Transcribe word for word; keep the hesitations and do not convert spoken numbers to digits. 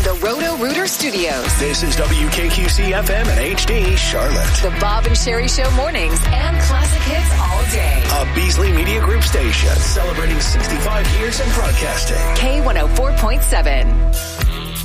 the Roto-Rooter Studios. This is W K Q C F M and H D Charlotte. The Bob and Sherry Show mornings and classic hits all day. A Beasley Media Group station celebrating sixty-five years in broadcasting. K one oh four point seven.